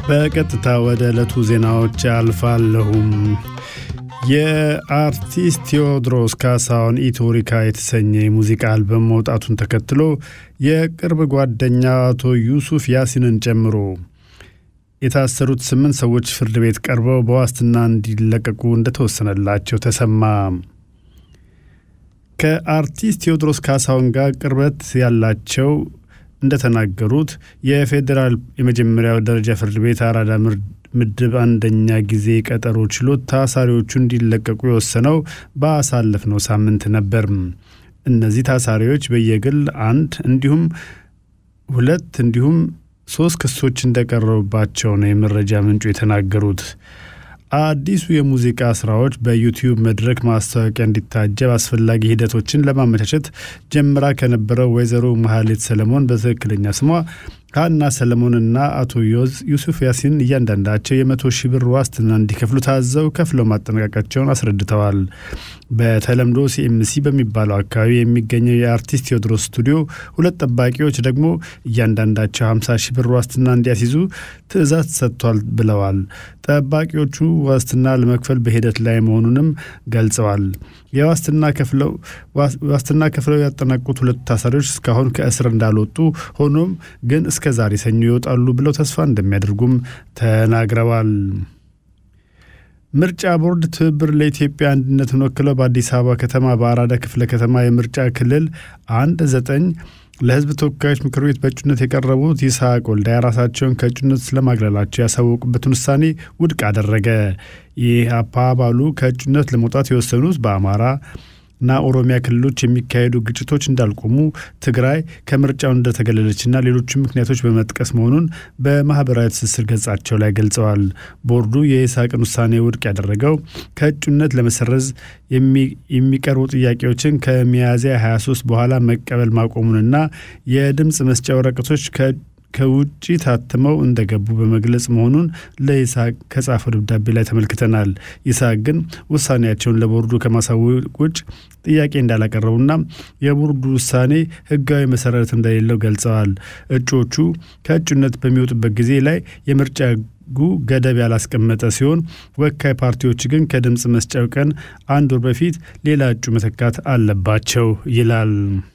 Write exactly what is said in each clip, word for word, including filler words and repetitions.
በቀጥታ ወደ ዕለቱ ዜናዎች አልፋለሁም። የአርቲስት ቴዎድሮስ ካሳሁን ኢትዮሪካ የተሰኘ የሙዚቃ አልበም መውጣቱን ተከትሎ የቅርብ ጓደኛ አቶ ዩሱፍ ያሲንን ጨምሮ የታሰሩት ስምንት ሰዎች ፍርድ ቤት ቀርበው በዋስትና እንዲለቀቁ እንደተወሰነላቸው ተሰማ። ከአርቲስት ቴዎድሮስ ካሳሁን ጋር ቅርበት ያላቸው እንደተናገሩት የፌዴራል የመጀመሪያው ደረጃ ፍርድ ቤት አራዳ ምድብ አንደኛ ጊዜ ቀጠሮ ችሎት ታሳሪዎቹ እንዲለቀቁ የወሰነው በአሳለፍነው ሳምንት ነበር። እነዚህ ታሳሪዎች በየግል አንድ እንዲሁም ሁለት እንዲሁም ሶስት ክሶች እንደቀረቡባቸው ነው የመረጃ ምንጩ የተናገሩት። አዲሱ የሙዚቃ ስራዎች በዩቲዩብ መድረክ ማስታወቂያ እንዲታጀብ አስፈላጊ ሂደቶችን ለማመቻቸት ጀምራ ከነበረው ወይዘሮ መሐሌት ሰለሞን በትክክለኛ ስሟ ሀና ሰለሞንና አቶ ዩሱፍ ያሲን እያንዳንዳቸው የመቶ ሺህ ብር ዋስትና እንዲከፍሉ ታዘው ከፍለው ማጠናቀቃቸውን አስረድተዋል። በተለምዶ ሲኤምሲ በሚባለው አካባቢ የሚገኘው የአርቲስት ቴዎድሮስ ስቱዲዮ ሁለት ጠባቂዎች ደግሞ እያንዳንዳቸው ሃምሳ ሺህ ብር ዋስትና እንዲያስይዙ ትዕዛዝ ሰጥቷል ብለዋል። ጠባቂዎቹ ዋስትና ለመክፈል በሂደት ላይ መሆኑንም ገልጸዋል። የዋስትና ከፍለው ዋስትና ከፍለው ያጠናቀቁት ሁለት ታሳሪዎች እስካሁን ከእስር እንዳልወጡ ሆኖም ግን እስከ ዛሬ ሰኞ ይወጣሉ ብለው ተስፋ እንደሚያደርጉም ተናግረዋል። ምርጫ ቦርድ ትብብር ለኢትዮጵያ አንድነትን ወክለው በአዲስ አበባ ከተማ በአራዳ ክፍለ ከተማ የምርጫ ክልል አንድ ዘጠኝ ለህዝብ ተወካዮች ምክር ቤት በእጩነት የቀረቡት ይስሐቅ ወልዳ ራሳቸውን ከእጩነት ስለማግለላቸው ያሳወቁበትን ውሳኔ ውድቅ አደረገ። ይህ አባባሉ ከእጩነት ለመውጣት የወሰኑት በአማራ እና ኦሮሚያ ክልሎች የሚካሄዱ ግጭቶች እንዳልቆሙ ትግራይ ከምርጫው እንደተገለለችና ሌሎችም ምክንያቶች በመጥቀስ መሆኑን በማህበራዊ ትስስር ገጻቸው ላይ ገልጸዋል። ቦርዱ የይስሐቅን ውሳኔ ውድቅ ያደረገው ከእጩነት ለመሰረዝ የሚቀርቡ ጥያቄዎችን ከሚያዝያ ሃያ ሶስት በኋላ መቀበል ማቆሙንና የድምጽ መስጫ ወረቀቶች ከውጪ ታትመው እንደገቡ በመግለጽ መሆኑን ለይስሐቅ ከጻፈው ደብዳቤ ላይ ተመልክተናል። ይስሐቅ ግን ውሳኔያቸውን ለቦርዱ ከማሳወቅ ውጭ ጥያቄ እንዳላቀረቡና የቦርዱ ውሳኔ ህጋዊ መሰረት እንደሌለው ገልጸዋል። እጩዎቹ ከእጩነት በሚወጡበት ጊዜ ላይ የምርጫ ጉ ገደብ ያላስቀመጠ ሲሆን ወካይ ፓርቲዎች ግን ከድምጽ መስጫው ቀን አንድ ወር በፊት ሌላ እጩ መተካት አለባቸው ይላል።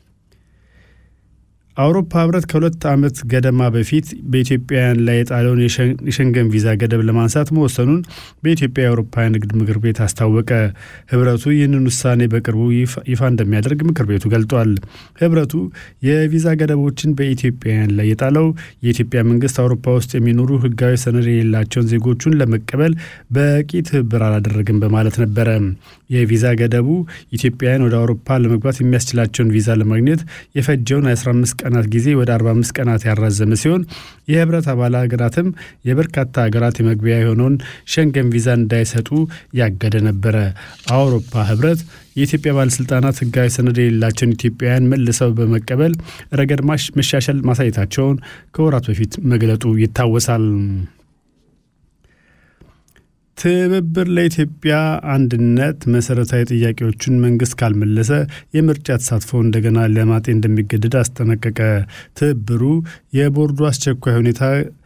አውሮፓ ህብረት ከሁለት ዓመት ገደማ በፊት በኢትዮጵያውያን ላይ የጣለውን የሸንገን ቪዛ ገደብ ለማንሳት መወሰኑን በኢትዮጵያ የአውሮፓ ንግድ ምክር ቤት አስታወቀ። ህብረቱ ይህንን ውሳኔ በቅርቡ ይፋ እንደሚያደርግ ምክር ቤቱ ገልጧል። ህብረቱ የቪዛ ገደቦችን በኢትዮጵያውያን ላይ የጣለው የኢትዮጵያ መንግስት አውሮፓ ውስጥ የሚኖሩ ህጋዊ ሰነድ የሌላቸውን ዜጎቹን ለመቀበል በቂ ትብብር አላደረግም በማለት ነበረ። የቪዛ ገደቡ ኢትዮጵያውያን ወደ አውሮፓ ለመግባት የሚያስችላቸውን ቪዛ ለማግኘት የፈጀውን አስራ አምስት ቀናት ጊዜ ወደ አርባ አምስት ቀናት ያራዘመ ሲሆን የህብረት አባል ሀገራትም የበርካታ ሀገራት የመግቢያ የሆነውን ሸንገን ቪዛ እንዳይሰጡ ያገደ ነበረ። አውሮፓ ህብረት የኢትዮጵያ ባለስልጣናት ህጋዊ ሰነድ የሌላቸውን ኢትዮጵያውያን መልሰው በመቀበል ረገድ መሻሻል ማሳየታቸውን ከወራት በፊት መግለጡ ይታወሳል። ትብብር ለኢትዮጵያ አንድነት መሰረታዊ ጥያቄዎችን መንግስት ካልመለሰ የምርጫ ተሳትፎ እንደገና ለማጤን እንደሚገደድ አስጠነቀቀ። ትብብሩ የቦርዱ አስቸኳይ ሁኔታ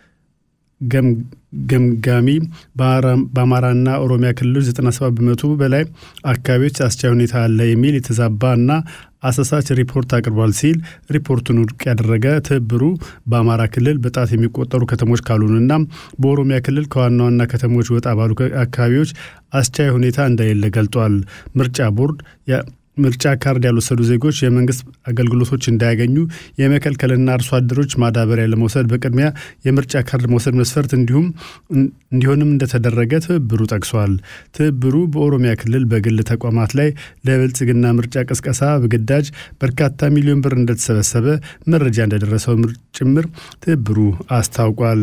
ገምጋሚ በአማራና ኦሮሚያ ክልሎች ዘጠና ሰባት በመቶ በላይ አካባቢዎች አስቻይ ሁኔታ አለ የሚል የተዛባና አሳሳች ሪፖርት አቅርቧል ሲል ሪፖርቱን ውድቅ ያደረገ ትብብሩ በአማራ ክልል በጣት የሚቆጠሩ ከተሞች ካሉንና በኦሮሚያ ክልል ከዋና ዋና ከተሞች ወጣ ባሉ አካባቢዎች አስቻይ ሁኔታ እንደሌለ ገልጧል። ምርጫ ቦርድ ምርጫ ካርድ ያልወሰዱ ዜጎች የመንግስት አገልግሎቶች እንዳያገኙ የመከልከልና አርሶ አደሮች ማዳበሪያ ለመውሰድ በቅድሚያ የምርጫ ካርድ መውሰድ መስፈርት እንዲሁም እንዲሆንም እንደተደረገ ትብብሩ ጠቅሷል። ትብብሩ በኦሮሚያ ክልል በግል ተቋማት ላይ ለብልጽግና ምርጫ ቅስቀሳ በግዳጅ በርካታ ሚሊዮን ብር እንደተሰበሰበ መረጃ እንደደረሰው ጭምር ትብብሩ አስታውቋል።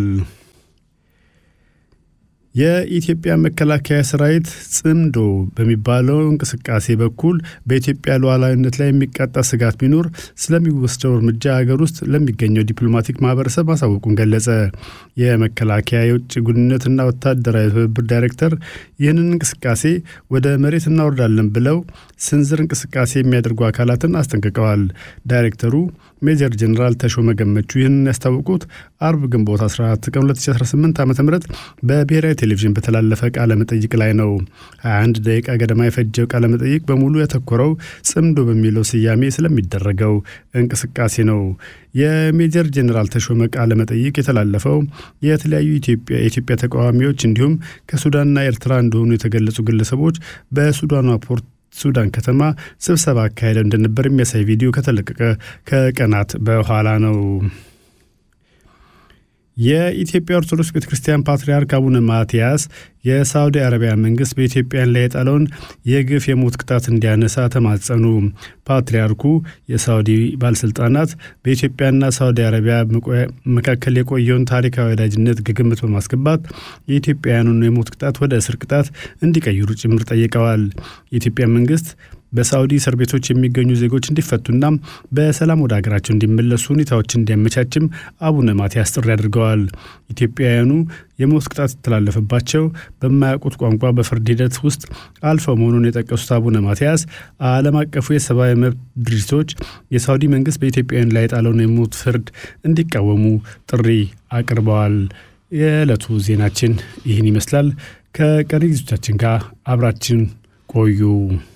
የኢትዮጵያ መከላከያ ሰራዊት ጽምዶ በሚባለው እንቅስቃሴ በኩል በኢትዮጵያ ሉዓላዊነት ላይ የሚቃጣ ስጋት ቢኖር ስለሚወስደው እርምጃ ሀገር ውስጥ ለሚገኘው ዲፕሎማቲክ ማህበረሰብ ማሳወቁን ገለጸ። የመከላከያ የውጭ ግንኙነትና ወታደራዊ ትብብር ዳይሬክተር ይህንን እንቅስቃሴ ወደ መሬት እናወርዳለን ብለው ስንዝር እንቅስቃሴ የሚያደርጉ አካላትን አስጠንቅቀዋል። ዳይሬክተሩ ሜጀር ጀነራል ተሾመ ገመቹ ይህንን ያስታወቁት አርብ ግንቦት አስራ አራት ቀን ሁለት ሺህ አስራ ስምንት ዓ.ም በብሔራዊ ቴሌቪዥን በተላለፈ ቃለ መጠይቅ ላይ ነው። ሃያ አንድ ደቂቃ ገደማ የፈጀው ቃለ መጠይቅ በሙሉ ያተኮረው ጽምዶ በሚለው ስያሜ ስለሚደረገው እንቅስቃሴ ነው። የሜጀር ጀነራል ተሾመ ቃለ መጠይቅ የተላለፈው የተለያዩ ኢትዮጵያ የኢትዮጵያ ተቃዋሚዎች እንዲሁም ከሱዳንና ኤርትራ እንደሆኑ የተገለጹ ግለሰቦች በሱዳኗ ፖርት ሱዳን ከተማ ስብሰባ አካሄደው እንደነበር የሚያሳይ ቪዲዮ ከተለቀቀ ከቀናት በኋላ ነው። የኢትዮጵያ ኦርቶዶክስ ቤተክርስቲያን ፓትርያርክ አቡነ ማትያስ የሳውዲ አረቢያ መንግስት በኢትዮጵያን ላይ የጣለውን የግፍ የሞት ቅጣት እንዲያነሳ ተማጸኑ። ፓትርያርኩ የሳውዲ ባለስልጣናት በኢትዮጵያና ሳውዲ አረቢያ መካከል የቆየውን ታሪካዊ ወዳጅነት ግምት በማስገባት የኢትዮጵያውያኑን የሞት ቅጣት ወደ እስር ቅጣት እንዲቀይሩ ጭምር ጠይቀዋል። የኢትዮጵያ መንግስት በሳውዲ እስር ቤቶች የሚገኙ ዜጎች እንዲፈቱና በሰላም ወደ ሀገራቸው እንዲመለሱ ሁኔታዎችን እንዲያመቻችም አቡነ ማትያስ ጥሪ አድርገዋል። ኢትዮጵያውያኑ የሞት ቅጣት የተላለፈባቸው በማያውቁት ቋንቋ በፍርድ ሂደት ውስጥ አልፈው መሆኑን የጠቀሱት አቡነ ማትያስ ዓለም አቀፉ የሰብአዊ መብት ድርጅቶች የሳውዲ መንግስት በኢትዮጵያውያን ላይ የጣለውን የሞት ፍርድ እንዲቃወሙ ጥሪ አቅርበዋል። የዕለቱ ዜናችን ይህን ይመስላል። ከቀሪ ዝግጅቶቻችን ጋር አብራችን ቆዩ።